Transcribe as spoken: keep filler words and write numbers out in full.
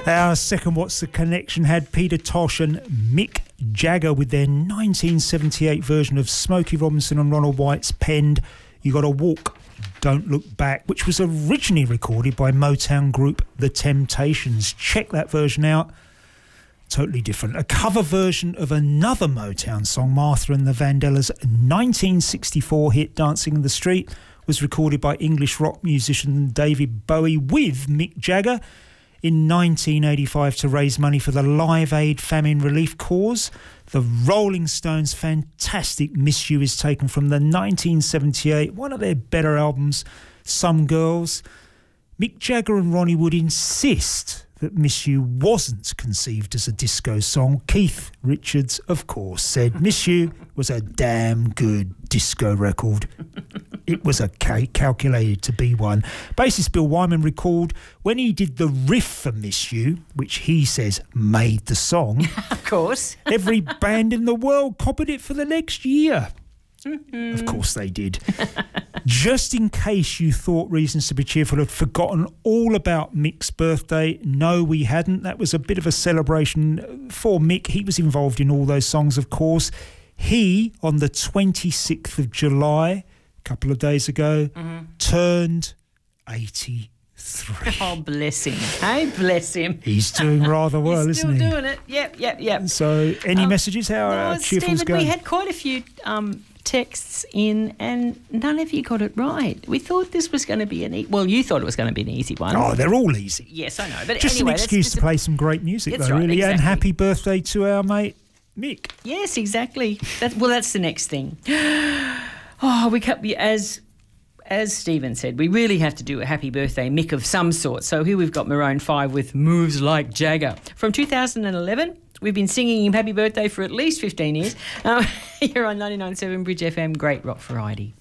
Our second What's the Connection had Peter Tosh and Mick Jagger with their nineteen seventy-eight version of Smokey Robinson and Ronald White's penned You Gotta Walk, Don't Look Back, which was originally recorded by Motown group The Temptations. Check that version out. Totally different. A cover version of another Motown song, Martha and the Vandellas' nineteen sixty-four hit Dancing in the Street, was recorded by English rock musician David Bowie with Mick Jagger in nineteen eighty-five to raise money for the Live Aid famine relief cause. The Rolling Stones' fantastic Miss You is taken from the nineteen seventy-eight, one of their better albums, Some Girls. Mick Jagger and Ronnie Wood insist that Miss You wasn't conceived as a disco song. Keith Richards, of course, said Miss You was a damn good disco record. It was a ca- calculated to be one. Bassist Bill Wyman recalled when he did the riff for Miss You, which he says made the song. Of course. Every band in the world copied it for the next year. Mm-hmm. Of course they did. Just in case you thought Reasons to be Cheerful had forgotten all about Mick's birthday, no, we hadn't. That was a bit of a celebration for Mick. He was involved in all those songs, of course. He, on the twenty-sixth of July, a couple of days ago, mm-hmm. turned eighty-three. Oh, bless him. Hey, bless him. He's doing rather well, He's isn't he? still doing it. Yep, yep, yep. So, any um, messages? How no, are Cheerful's Stephen, going? We had quite a few um, texts in and none of you got it right. We thought this was going to be an e- well, you thought it was going to be an easy one. Oh, they're all easy. Yes, I know. But just anyway, an excuse just to play some great music, though, right, really. exactly. And happy birthday to our mate Mick. Yes, exactly. That, well, that's the next thing. Oh, we cut as. As Stephen said, we really have to do a happy birthday Mick of some sort. So here we've got Maroon five with Moves Like Jagger. From two thousand eleven, we've been singing him happy birthday for at least fifteen years. Uh, here on ninety-nine point seven Bridge F M, great rock variety.